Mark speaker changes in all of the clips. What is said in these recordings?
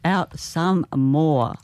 Speaker 1: out some more.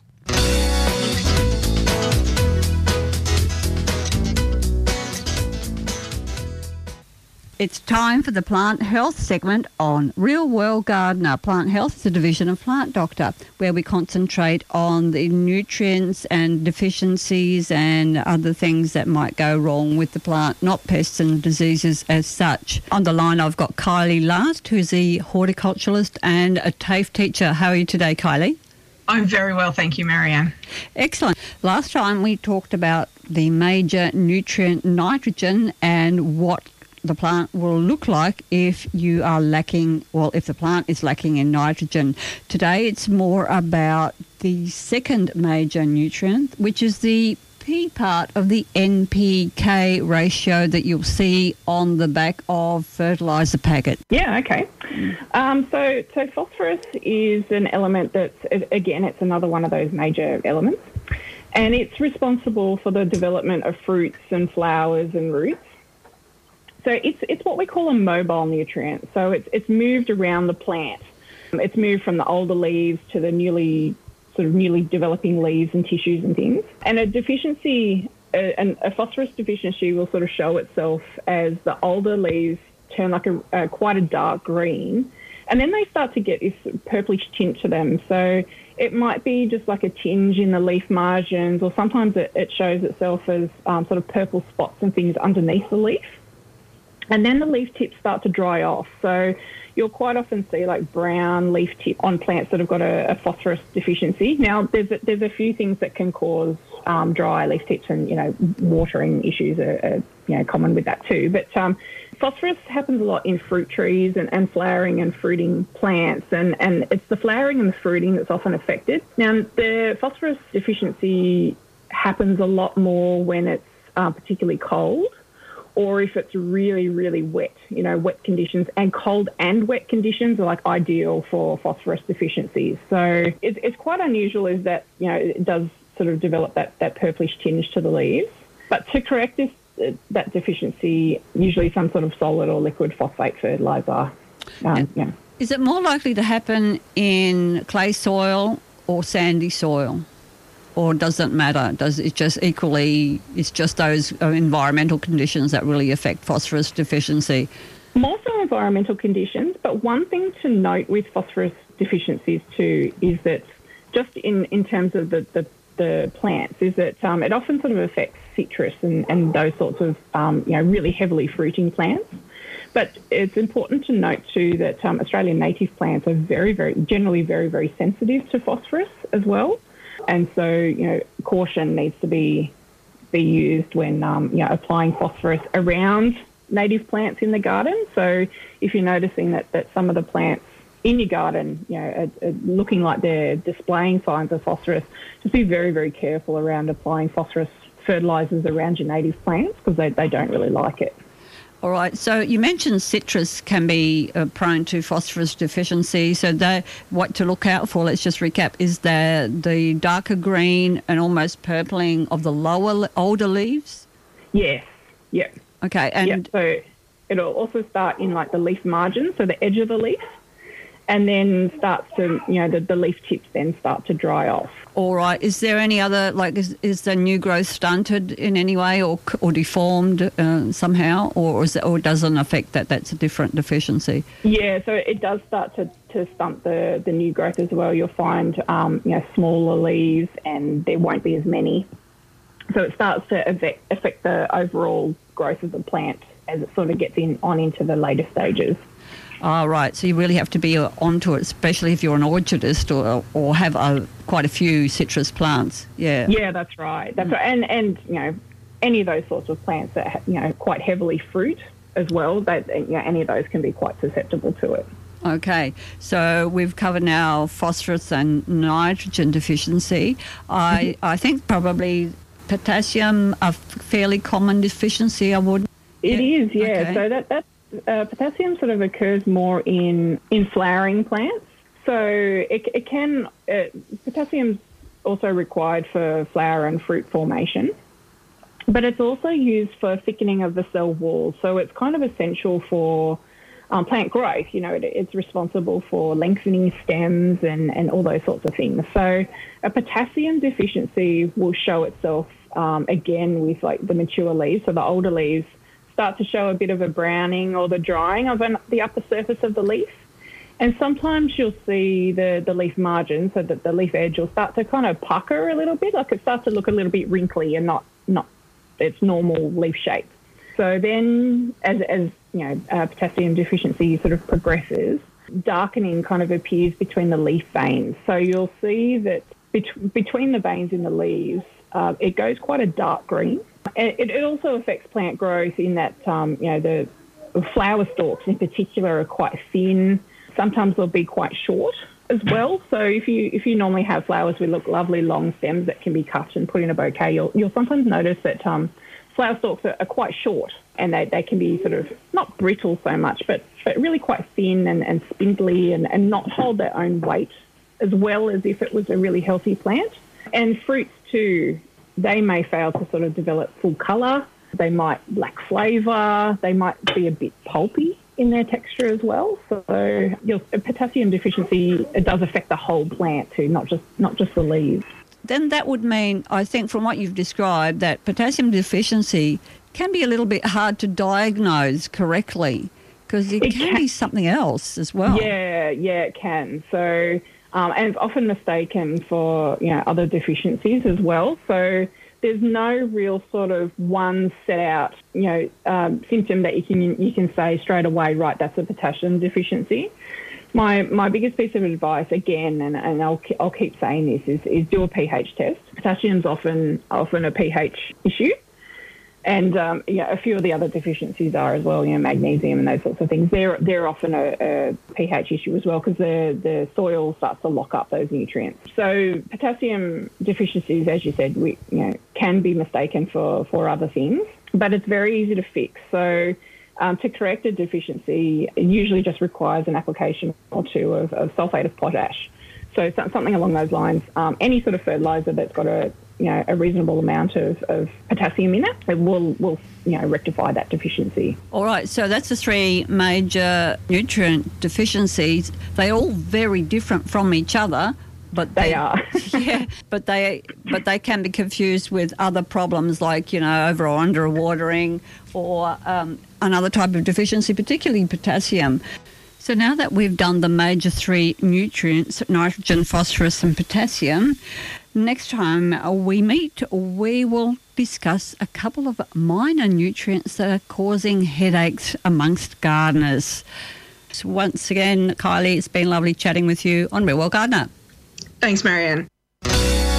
Speaker 1: It's time for the Plant Health segment on Real World Gardener. Plant Health is a division of Plant Doctor, where we concentrate on the nutrients and deficiencies and other things that might go wrong with the plant, not pests and diseases as such. On the line, I've got Kylie Last, who's a horticulturalist and a TAFE teacher. How are you today, Kylie?
Speaker 2: I'm very well, thank you, Marianne.
Speaker 1: Excellent. Last time we talked about the major nutrient nitrogen and what the plant will look like if you are lacking, if the plant is lacking in nitrogen. Today it's more about the second major nutrient, which is the P part of the NPK ratio that you'll see on the back of fertiliser packet.
Speaker 2: Yeah, okay. So phosphorus is an element that's, again, it's another one of those major elements, and it's responsible for the development of fruits and flowers and roots. So it's what we call a mobile nutrient. So it's moved around the plant. It's moved from the older leaves to the newly developing leaves and tissues and things. And a deficiency, a phosphorus deficiency will sort of show itself as the older leaves turn like quite a dark green, and then they start to get this purplish tint to them. So it might be just like a tinge in the leaf margins, or sometimes it shows itself as sort of purple spots and things underneath the leaf. And then the leaf tips start to dry off. So you'll quite often see like brown leaf tip on plants that have got a phosphorus deficiency. Now, there's a few things that can cause dry leaf tips, and, watering issues are common with that too. But phosphorus happens a lot in fruit trees and flowering and fruiting plants, and it's the flowering and the fruiting that's often affected. Now, the phosphorus deficiency happens a lot more when it's particularly cold, or if it's really, really wet, wet conditions, and cold and wet conditions are like ideal for phosphorus deficiencies. So it's quite unusual is that, it does sort of develop that purplish tinge to the leaves. But to correct that deficiency, usually some sort of solid or liquid phosphate fertiliser.
Speaker 1: Is it more likely to happen in clay soil or sandy soil? Or does it matter? It's just those environmental conditions that really affect phosphorus deficiency?
Speaker 2: More so environmental conditions, but one thing to note with phosphorus deficiencies too is that just in terms of the plants is that it often sort of affects citrus and those sorts of really heavily fruiting plants. But it's important to note too that Australian native plants are generally very, very sensitive to phosphorus as well. And so, caution needs to be used when, applying phosphorus around native plants in the garden. So if you're noticing that some of the plants in your garden, are looking like they're displaying signs of phosphorus, just be very, very careful around applying phosphorus fertilisers around your native plants, because they don't really like it.
Speaker 1: All right. So you mentioned citrus can be prone to phosphorus deficiency. So what to look out for, let's just recap, is the darker green and almost purpling of the older leaves?
Speaker 2: Yes. Yep.
Speaker 1: Okay. And
Speaker 2: so it'll also start in like the leaf margin, so the edge of the leaf, and then starts to, the leaf tips then start to dry off.
Speaker 1: All right. Is there any other, is the new growth stunted in any way or deformed somehow, or doesn't affect that? That's a different deficiency.
Speaker 2: Yeah, so it does start to stunt the new growth as well. You'll find, smaller leaves, and there won't be as many. So it starts to affect the overall growth of the plant as it sort of gets into the later stages.
Speaker 1: Oh, right. So you really have to be onto it, especially if you're an orchardist or have quite a few citrus plants. Yeah.
Speaker 2: Yeah, that's right. That's right. And any of those sorts of plants that quite heavily fruit as well, any of those can be quite susceptible to it.
Speaker 1: Okay, so we've covered now phosphorus and nitrogen deficiency. I think probably potassium a fairly common deficiency. It
Speaker 2: is, yeah.
Speaker 1: Okay.
Speaker 2: So that potassium sort of occurs more in flowering plants. So it can potassium's also required for flower and fruit formation, but it's also used for thickening of the cell walls. So it's kind of essential for plant growth. It's responsible for lengthening stems and all those sorts of things. So a potassium deficiency will show itself again with like the mature leaves. So the older leaves start to show a bit of a browning or the drying of the upper surface of the leaf. And sometimes you'll see the leaf margin, so that the leaf edge will start to kind of pucker a little bit, like it starts to look a little bit wrinkly and not its normal leaf shape. So then as potassium deficiency sort of progresses, darkening kind of appears between the leaf veins. So you'll see that between the veins in the leaves, it goes quite a dark green. It also affects plant growth in that, the flower stalks in particular are quite thin. Sometimes they'll be quite short as well. So if you normally have flowers with lovely long stems that can be cut and put in a bouquet, you'll sometimes notice that flower stalks are quite short, and they can be sort of not brittle so much, but really quite thin and spindly and not hold their own weight as well as if it was a really healthy plant. And fruits too, they may fail to sort of develop full colour. They might lack flavour. They might be a bit pulpy in their texture as well. So potassium deficiency, it does affect the whole plant too, not just the leaves.
Speaker 1: Then that would mean, I think from what you've described, that potassium deficiency can be a little bit hard to diagnose correctly, because it can be something else as well.
Speaker 2: Yeah, it can. So, and it's often mistaken for other deficiencies as well. So there's no real sort of one set out symptom that you can say straight away, right, that's a potassium deficiency. My biggest piece of advice, again, and I'll keep saying this, is do a pH test. Potassium's often a pH issue, and a few of the other deficiencies are as well. Magnesium and those sorts of things. They're often a pH issue as well, because the soil starts to lock up those nutrients. So potassium deficiencies, as you said, can be mistaken for other things, but it's very easy to fix. So to correct a deficiency, it usually just requires an application or two of sulfate of potash. So something along those lines. Any sort of fertiliser that's got a reasonable amount of potassium in it will rectify that deficiency.
Speaker 1: All right, so that's the three major nutrient deficiencies. They're all very different from each other. But
Speaker 2: they are.
Speaker 1: Yeah, but they can be confused with other problems like, over or under watering or another type of deficiency, particularly potassium. So now that we've done the major three nutrients, nitrogen, phosphorus and potassium, next time we meet, we will discuss a couple of minor nutrients that are causing headaches amongst gardeners. So once again, Kylie, it's been lovely chatting with you on Real World Gardener.
Speaker 3: Thanks, Marianne.